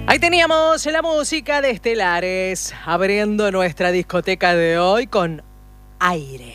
Ahí teníamos la música de Estelares, abriendo nuestra discoteca de hoy con Aire.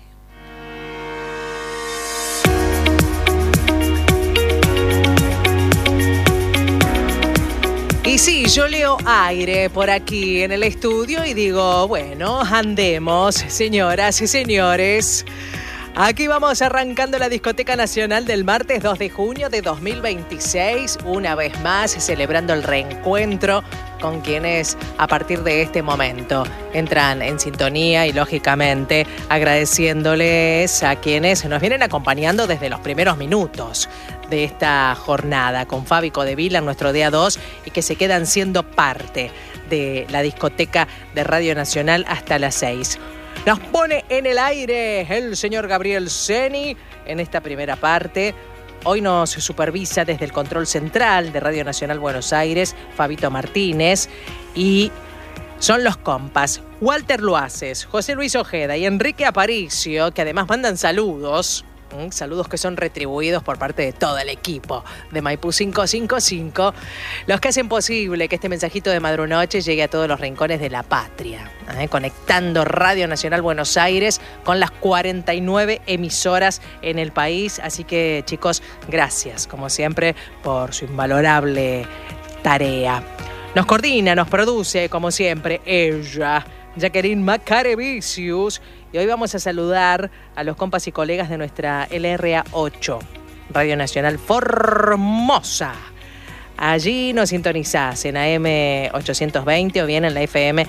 Y sí, yo leo Aire por aquí en el estudio y digo, bueno, andemos, señoras y señores. Aquí vamos arrancando la Discoteca Nacional del martes 2 de junio de 2026, una vez más celebrando el reencuentro con quienes a partir de este momento entran en sintonía y lógicamente agradeciéndoles a quienes nos vienen acompañando desde los primeros minutos de esta jornada con Fabi Codevila en nuestro día 2 y que se quedan siendo parte de la discoteca de Radio Nacional hasta las 6. Nos pone en el aire el señor Gabriel Seni en esta primera parte. Hoy nos supervisa desde el control central de Radio Nacional Buenos Aires, Fabito Martínez. Y son los compas Walter Luaces, José Luis Ojeda y Enrique Aparicio, que además mandan saludos. Saludos que son retribuidos por parte de todo el equipo de Maipú 555, los que hacen posible que este mensajito de Madrunoche llegue a todos los rincones de la patria, conectando Radio Nacional Buenos Aires con las 49 emisoras en el país. Así que, chicos, gracias, como siempre, por su invalorable tarea. Nos coordina, nos produce, como siempre, ella, Jacqueline Macarevicius. Y hoy vamos a saludar a los compas y colegas de nuestra LRA 8, Radio Nacional Formosa. Allí nos sintonizás en AM 820 o bien en la FM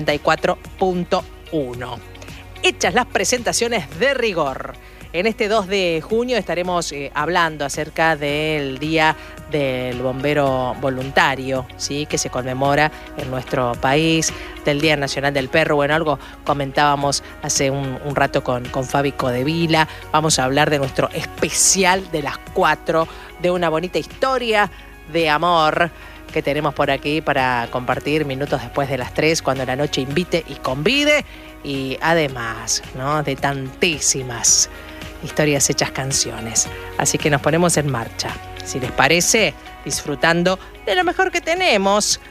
94.1. Hechas las presentaciones de rigor, en este 2 de junio estaremos hablando acerca del Día del Bombero Voluntario, ¿sí?, que se conmemora en nuestro país, del Día Nacional del Perro. Bueno, algo comentábamos hace un rato con Fabi Codevila. Vamos a hablar de nuestro especial de las 4, de una bonita historia de amor que tenemos por aquí para compartir minutos después de las 3, cuando la noche invite y convide. Y además, ¿no?, de tantísimas historias hechas canciones. Así que nos ponemos en marcha, si les parece, disfrutando de lo mejor que tenemos